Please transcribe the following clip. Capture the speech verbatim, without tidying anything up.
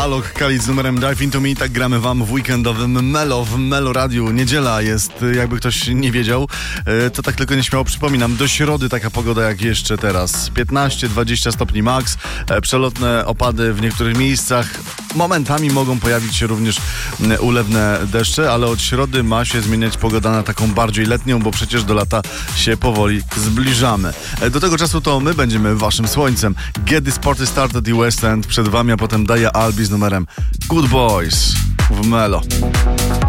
Alok Khalid z numerem Dive Into Me. Tak gramy wam w weekendowym Melo, w Melo Radiu. Niedziela jest, jakby ktoś nie wiedział, to tak tylko nieśmiało przypominam. Do środy taka pogoda jak jeszcze teraz. piętnaście dwadzieścia stopni max, przelotne opady w niektórych miejscach. Momentami mogą pojawić się również ulewne deszcze, ale od środy ma się zmieniać pogoda na taką bardziej letnią, bo przecież do lata się powoli zbliżamy. Do tego czasu to my będziemy waszym słońcem. Get this party started i West End przed wami, a potem daje Albi z numerem Good Boys w Melo.